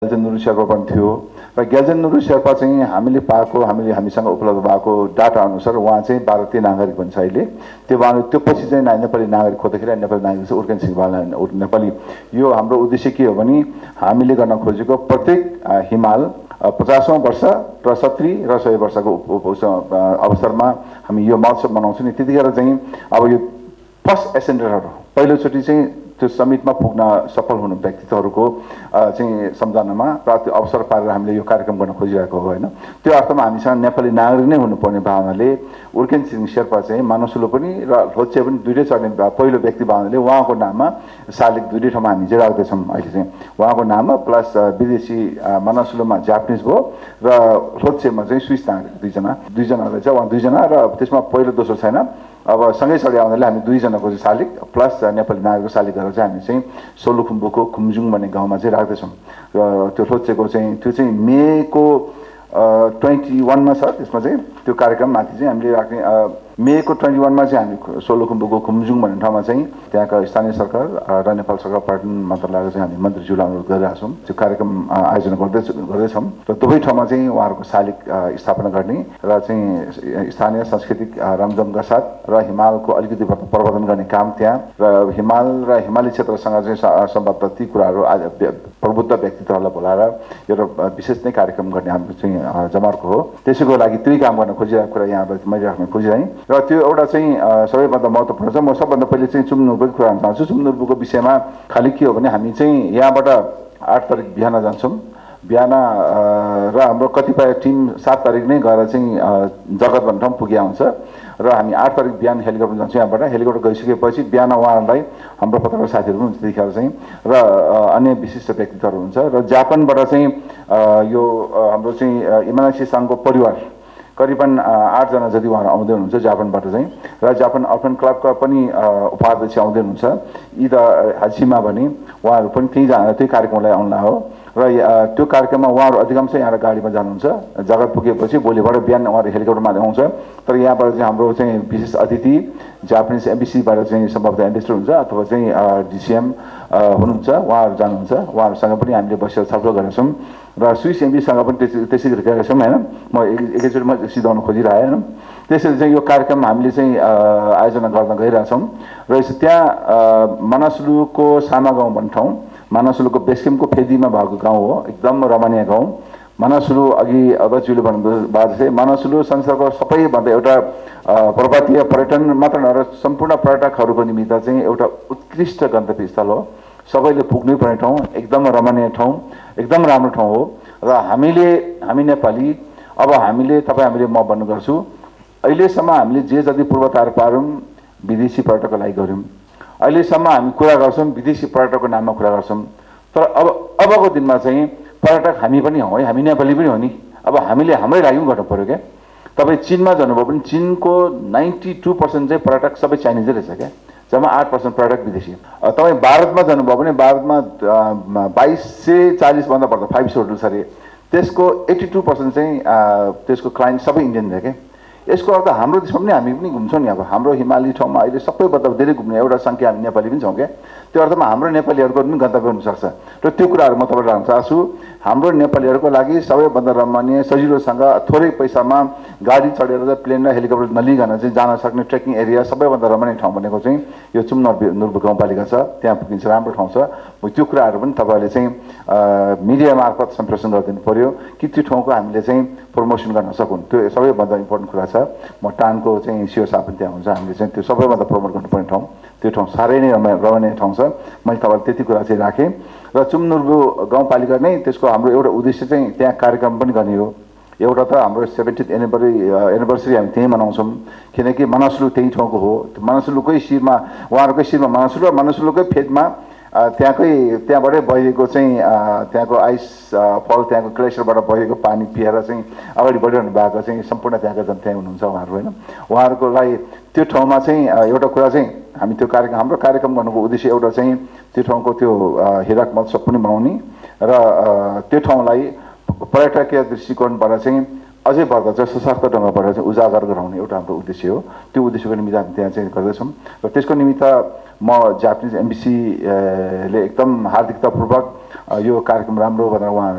ग्याल्जेन नुरु शेर्पा पनि थियो र ग्याल्जेन नुरु शेर्पा चाहिँ हामीसँग उपलब्ध भएको डाटा अनुसार उहाँ चाहिँ भारतीय नागरिक हुन्छ अहिले। त्यो पछि चाहिँ नेपाली नागरिक खोज्दाखेरि नेपाली नागरिक चाहिँ उर्गेन सिंहबाला नेपाली। यो हाम्रो उद्देश्य के हो भने हामीले गर्न खोजेको प्रत्येक हिमाल 50औं वर्ष र 70 र 100 वर्षको अवसरमा हामी यो महोत्सव मनाउँछौँ नि। त्यतिखेर चाहिँ अब यो फर्स्ट एसेन्डरहरू पहिलोचोटि चाहिँ त्यो समिटमा पुग्न सफल हुनु व्यक्तित्वहरूको चाहिँ सम्झनामा र त्यो अवसर पारेर हामीले यो कार्यक्रम गर्न खोजिरहेको हो हैन। त्यो अर्थमा हामीसँग नेपाली नागरिक नै हुनुपर्ने भावनाले उर्गेन सिंह शेर्पा चाहिँ मानसुलो पनि र लोच्छे पनि दुईटै चढ्ने पहिलो व्यक्ति भावनाले उहाँको नाममा शालिग दुईटै ठाउँमा हामी चाहिँ राख्दैछौँ अहिले चाहिँ उहाँको नाममा प्लस विदेशी मानसुलोमा जापानिज भयो र लोच्छेमा चाहिँ स्विस नागरिक दुईजना रहेछ उहाँ दुईजना र त्यसमा पहिलो दोस्रो छैन। अब सँगै चढी आउँदाले हामी दुईजनाको चाहिँ शालिग प्लस नेपाली नागरिकको शालिग गरेर चाहिँ हामी चाहिँ सोलुखुम्बुको खुम्जुङ भन्ने गाउँमा चाहिँ राख्दैछौँ र त्यो लोच्छेको चाहिँ त्यो चाहिँ मेको 21 छ। त्यसमा चाहिँ त्यो कार्यक्रम माथि चाहिँ हामीले राख्ने मेको 21 चाहिँ हामी सोलुखुम्बुको खुम्जुङ भन्ने ठाउँमा चाहिँ त्यहाँका स्थानीय सरकार र नेपाल सरकार पर्यटन मन्त्रालयको चाहिँ हामी मन्त्रीज्यूलाई अनुरोध गरिरहेका छौँ। त्यो कार्यक्रम आयोजना गर्दैछौँ र दुवै ठाउँमा चाहिँ उहाँहरूको शालिग स्थापना गर्ने र चाहिँ स्थानीय सांस्कृतिक रमझमका साथ र हिमालको अलिकति प्रवर्धन गर्ने काम त्यहाँ र हिमाल र हिमाली क्षेत्रसँग चाहिँ सम्बद्ध ती कुराहरू आज प्रबुद्ध व्यक्तित्वहरूलाई बोलाएर एउटा विशेष नै कार्यक्रम गर्ने हाम्रो चाहिँ जमर्को हो। त्यसैको लागि त्यही काम गर्न खोजिरहेको कुरा यहाँलाई मैले राख्न खोजिरहेँ र त्यो एउटा चाहिँ सबैभन्दा महत्त्वपूर्ण छ। म सबभन्दा पहिले चाहिँ चुम्नुर्बुको कुरा गर्न चाहन्छु। चुम्नुर्बुको विषयमा खालि के हो भने हामी चाहिँ यहाँबाट 8 तारिक बिहान जान्छौँ बिहान र हाम्रो कतिपय टिम 7 तारिक नै गएर चाहिँ जगत भन्ने ठाउँ पुगे हुन्छ र हामी 8 तारिक बिहान हेलिकप्टर जान्छौँ। यहाँबाट हेलिकप्टर गइसकेपछि बिहान उहाँहरूलाई हाम्रो पत्रकार साथीहरू पनि हुन्छ त्यतिखेर चाहिँ र अन्य विशिष्ट व्यक्तित्वहरू हुन्छ र जापानबाट चाहिँ यो हाम्रो चाहिँ इमानासी साङको परिवार करिबन 8 जना जति उहाँहरू आउँदै हुनुहुन्छ जापानबाट चाहिँ र जापान अर्फन क्लबका पनि उपाध्यक्ष आउँदै हुनुहुन्छ ईद हाजिमा भने उहाँहरू पनि त्यही कार्यक्रमलाई आउनु हो र त्यो कार्यक्रममा उहाँहरू अधिकांश यहाँ गाडीमा जानुहुन्छ। जगत पुगेपछि भोलिबाट बिहान उहाँहरू हेलिकप्टरमा आउँछ। तर यहाँबाट चाहिँ हाम्रो चाहिँ विशेष अतिथि जापानिज एम्बेसीबाट चाहिँ सम्भवतः एम्बेसडर हुन्छ अथवा चाहिँ डिसिएम हुनुहुन्छ उहाँहरू जानुहुन्छ। उहाँहरूसँग पनि हामीले बसेर छलफल गरेका छौँ र स्विस एम्बेसीसँग पनि त्यसै गरेका छौँ हैन। म एकैचोटि म सिधाउन खोजिरहेँ हैन। त्यसैले चाहिँ यो कार्यक्रम हामीले चाहिँ आयोजना गर्न गइरहेछौँ र त्यहाँ मानसलुको सामा गाउँ भन्ने ठाउँ मानसुलुको बेसकेम्पको फेदीमा भएको गाउँ हो। एकदम रमणीय गाउँ मानसुलु। अघि अध्यक्षले भन्नुभएको चाहिँ मानसुलु संसारको सबैभन्दा एउटा पर्वतीय पर्यटन मात्र नभएर सम्पूर्ण पर्यटकहरूको निमित्त चाहिँ एउटा उत्कृष्ट गन्तव्य स्थल हो। सबैले पुग्नै पर्ने ठाउँ एकदम रमणीय ठाउँ एकदम राम्रो ठाउँ हो र हामी नेपाली अब हामीले म भन्नु गर्छु अहिलेसम्म हामीले जे जति पूर्वतार पार्यौँ विदेशी पर्यटकको लागि गऱ्यौँ। अहिलेसम्म हामी कुरा गर्छौँ विदेशी पर्यटकको नाममा कुरा गर्छौँ तर अबको दिनमा चाहिँ पर्यटक हामी पनि हौँ है हामी नेपाली पनि हो नि। अब हामीले हाम्रै लागि पनि गर्नु पऱ्यो क्या। तपाईँ चीनमा जानुभयो भने चीनको 92% चाहिँ पर्यटक सबै चाइनिजै रहेछ क्या। जम्मा 8% पर्यटक विदेशी। तपाईँ भारतमा जानुभयो भने भारतमा 2240 भन्दा बढ्दा 5 स्टार होटल छ अरे त्यसको 82% चाहिँ त्यसको क्लाइन्ट सबै इन्डियन थियो क्या। यसको अर्थ हाम्रो देशमा पनि हामी पनि घुम्छौँ नि। अब हाम्रो हिमाली ठाउँमा अहिले सबैभन्दा धेरै घुम्ने एउटा सङ्ख्या हामी नेपाली पनि छौँ क्या। त्यो अर्थमा हाम्रो नेपालीहरूको पनि गन्तव्य हुनसक्छ र त्यो कुराहरू म तपाईँलाई राख्न चाहन्छु। हाम्रो नेपालीहरूको लागि सबैभन्दा रमणीय सजिलोसँग थोरै पैसामा गाडी चढेर प्लेन र हेलिकप्टर नलिकन चाहिँ जान सक्ने ट्रेकिङ एरिया सबैभन्दा रमणीय ठाउँ भनेको चाहिँ यो चुम्नुर्बु गाउँपालिका छ। त्यहाँ पुगिन्छ राम्रो ठाउँ छ। त्यो कुराहरू पनि तपाईँहरूले चाहिँ मिडिया मार्फत सम्प्रेषण गरिदिनु पऱ्यो कि त्यो ठाउँको हामीले चाहिँ प्रमोसन गर्न सकुन्। त्यो सबैभन्दा इम्पोर्टेन्ट कुरा छ। म टानको चाहिँ सिओ साहब पनि त्यहाँ हुन्छ। हामीले चाहिँ त्यो सबैभन्दा प्रमोट गर्नुपर्ने ठाउँ त्यो ठाउँ साह्रै नै रमणीय ठाउँ छ। मैले तपाईँलाई त्यति कुरा चाहिँ राखेँ र चुम्नुर्बु गाउँपालिका नै त्यसको हाम्रो एउटा उद्देश्य चाहिँ त्यहाँ कार्यक्रम पनि गर्ने हो। एउटा त हाम्रो 70th एनिभर्सरी हामी त्यहीँ मनाउँछौँ किनकि मानसुलु त्यही ठाउँको हो। मानसुलुकै शिरमा उहाँहरूकै शिरमा मानसुलु र मानसुलुकै फेदमा त्यहाँबाटै बहिएको चाहिँ त्यहाँको आइस फल त्यहाँको ग्लेसियरबाट बहिएको पानी पिएर चाहिँ अगाडि बढिरहनु भएको चाहिँ सम्पूर्ण त्यहाँका जनता हुनुहुन्छ उहाँहरू होइन। उहाँहरूको लागि त्यो ठाउँमा चाहिँ एउटा कुरा चाहिँ हामी त्यो हाम्रो कार्यक्रम गर्नुको उद्देश्य एउटा चाहिँ त्यो ठाउँको त्यो हिरक महोत्सव पनि मनाउने र त्यो ठाउँलाई पर्यटकीय दृष्टिकोणबाट चाहिँ अझै बढ्दा चाहिँ सशक्त ढङ्गबाट चाहिँ उजागर गराउने एउटा हाम्रो उद्देश्य हो। त्यो उद्देश्यको निमित्त हामी त्यहाँ चाहिँ गर्दैछौँ र त्यसको निमित्त म जापानिज एम्बेसीले एकदम हार्दिकतापूर्वक यो कार्यक्रम राम्रो भनेर उहाँ